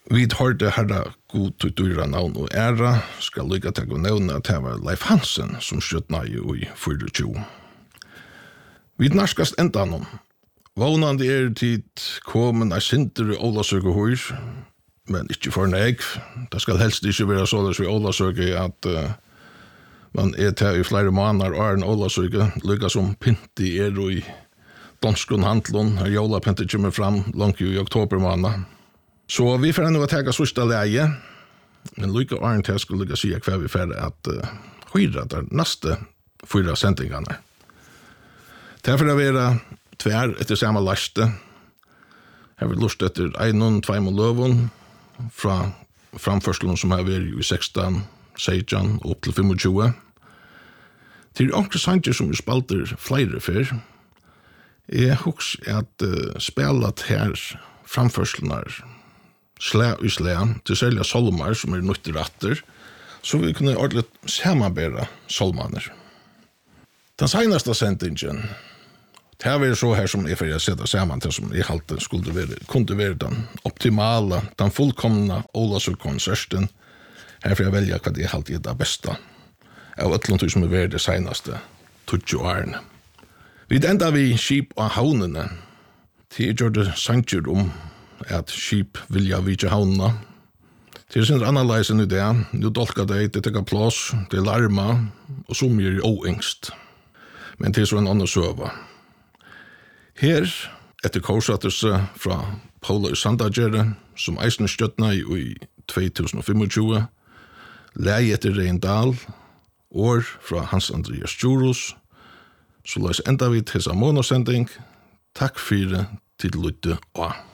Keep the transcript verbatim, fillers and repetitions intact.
Vi hørte herra god til dyra navn og æra, skal lykka til å nevne at det var Leif Hansen som skjøtna i tjuefire. Vi narskast enda noen. Vånande er tid komen er sinter i Ålasøke hus, men ikke for nek. Det skal helst ikke være så vi Ålasøke at uh, man er til i flere måneder og er en Ålasøke, lykka som pinti er i danskun handlun, her jola pinti kommer fram langt i oktober måned. Så vi får enda tega sørsta leie, men lykka åren til skulle lykka sige hva vi får at uh, høyra der neste fyra sendingene. Derfor er vi tvær etter samme laste. Her vil lust etter einon, tveimon løvun fra framførselen som har vært i sexton, sexton og opp til tjue-fem. Til onkel sanger som vi spalter flere for, jeg husker at uh, spelat her framførselen slæ og slæ til sælja solmar som er nøytter ratter, så vi kunne ordentlig samanbæra solmaner. Den senaste sendingen, det var så her som jeg fyrir sette sammen til som jeg halte skulle være, kunne være den optimale, den fullkomna Ålasøk-konserten. Her får jeg velge hva jeg halte er det beste av ætlund som er vært det senaste tjueårene årene. Vi enda vi skip og havnene, til gjør det sanger om at skip vilja vidja havnene. Til sin annerleis enn i det, nu dolka det, det tekka plass, det larma, og så mye oengst. Men til så en annen søva. Her, etter korsattelse fra Paula i Sandagere, som eisen støttna i tjuetusen og tjue, leie etter Reindal, år fra Hans Andreas Djurus, så løs enda vi til samme månedssending. Takk for til lytte og